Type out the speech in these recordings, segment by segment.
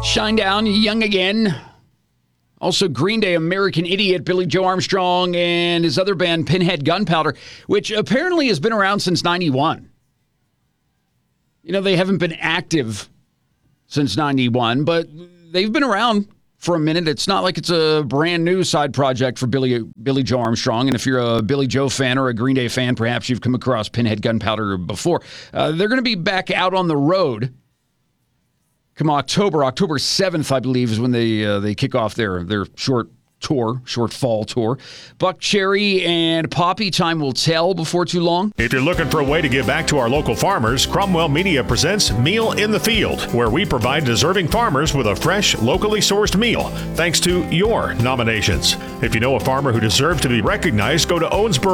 Shinedown, Young Again. Also, Green Day, American Idiot, Billy Joe Armstrong, and his other band, Pinhead Gunpowder, which apparently has been around since 91. You know, they haven't been active since 91, but they've been around for a minute. It's not like it's a brand new side project for Billy Joe Armstrong. And if you're a Billy Joe fan or a Green Day fan, perhaps you've come across Pinhead Gunpowder before. They're going to be back out on the road come October 7th, I believe, is when they kick off their short fall tour. Buck Cherry and Poppy, time will tell before too long. If you're looking for a way to give back to our local farmers, Cromwell Media presents Meal in the Field, where we provide deserving farmers with a fresh, locally sourced meal, thanks to your nominations. If you know a farmer who deserves to be recognized, go to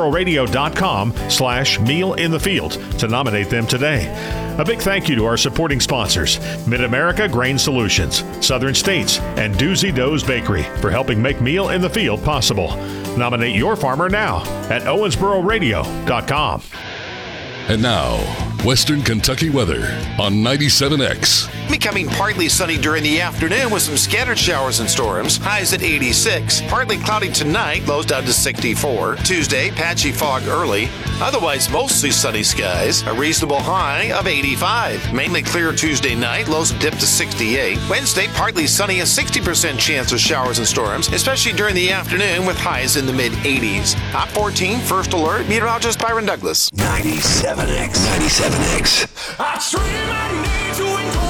owensbororadio.com/mealinthefield to nominate them today. A big thank you to our supporting sponsors, Mid-America Grain Solutions, Southern States, and Doozy Doe's Bakery for helping make Meal in the Field possible. Nominate your farmer now at owensbororadio.com. And now, Western Kentucky weather on 97X. Becoming partly sunny during the afternoon with some scattered showers and storms. Highs at 86. Partly cloudy tonight, lows down to 64. Tuesday, patchy fog early. Otherwise, mostly sunny skies. A reasonable high of 85. Mainly clear Tuesday night, lows dip to 68. Wednesday, partly sunny, a 60% chance of showers and storms, especially during the afternoon with highs in the mid-80s. Top 14, first alert, meteorologist Byron Douglas. 97X. 97X. I train my need to